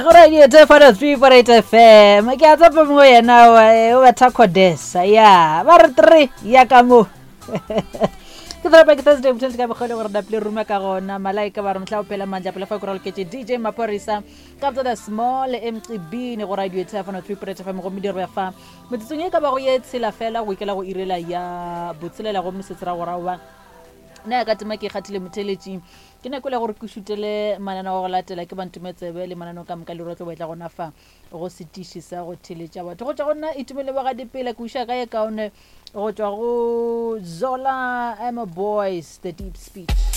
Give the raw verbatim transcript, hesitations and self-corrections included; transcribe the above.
go radio te fa three four eight F M ke a tsapa mo yena o batla Codesa ya ba re three ya ka mo ke tsapa ke Thursday motho ka bogole gore double room ka gona malaika ba re motla o phela manja pele fa go role ke D J Maporisa ka tsa the small M C B ne go radio te fa three four eight F M go mediro ya fa motsetsong e ka ba go ye tshela fela go ikela go irela ya botselela go mosetsera go rawa na ka tema ke khathile motheletši ke ne kole gore ke shutele manana go latela ke bantumetsebe le manana ka mka le rotlo batla gona fa go setishi sa go theletša batho go tša gona itumele ba ga dipela ke usha ka ye kaone go tšwa go Zola I'm a Boys the Deep Speech.